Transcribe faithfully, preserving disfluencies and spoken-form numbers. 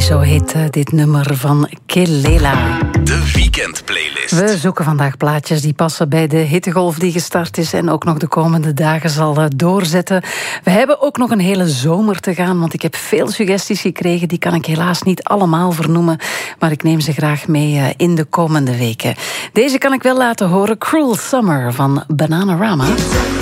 zo heet uh, dit nummer van Kelela. De weekendplaylist. We zoeken vandaag plaatjes die passen bij de hittegolf die gestart is en ook nog de komende dagen zal uh, doorzetten. We hebben ook nog een hele zomer te gaan, want ik heb veel suggesties gekregen. Die kan ik helaas niet allemaal vernoemen, maar ik neem ze graag mee uh, in de komende weken. Deze kan ik wel laten horen. Cruel Summer van Bananarama.